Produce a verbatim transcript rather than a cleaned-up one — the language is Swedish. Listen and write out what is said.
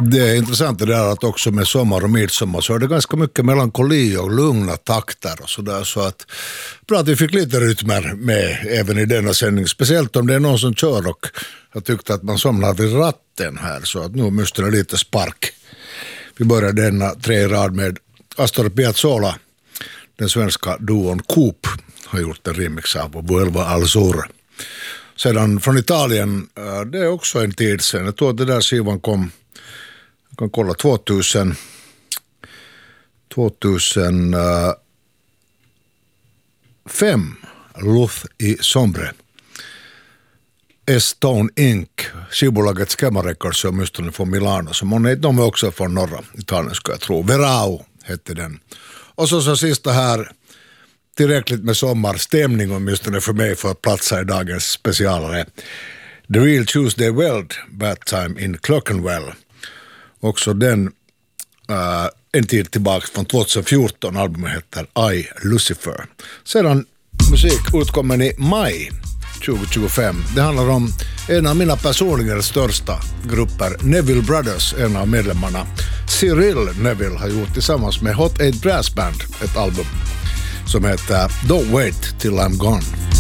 Det är intressant det där att också med sommar och midsommar så är det ganska mycket melankoli och lugna takter och sådär, så att bra att vi fick lite rytmer med även i denna sändning, speciellt om det är någon som kör och jag tyckte att man somnar vid ratten här, så att nu måste det lite spark. Vi börjar denna tre i rad med Astor Piazzolla. Den svenska duon Coop har gjort en remix av Vuelva al Sur. Sedan från Italien, det är också en tid sedan. Jag tror att det där skivan kom, jag kan kolla, tvåtusen, tvåtusenfem. Luth i Sombre. Stone Incorporated. Skivbolaget Schema Records är åtminstone från Milano. Så många, de är också från norra Italien ska jag tro. Verao hette den. Och så så sista här, tillräckligt med sommarstämning åtminstone för mig för att platsa i dagens specialare. The Real Tuesday Weld, Bad Time in Clerkenwell. Också den uh, en tid tillbaka från tjugohundrafjorton, albumet heter I, Lucifer. Sedan musik utkommen i maj tjugohundratjugofem. Det handlar om en av mina personliga största grupper, Neville Brothers, en av medlemmarna. Cyril Neville har gjort tillsammans med Hot Eight Brass Band ett album som heter Don't Wait Till I'm Gone.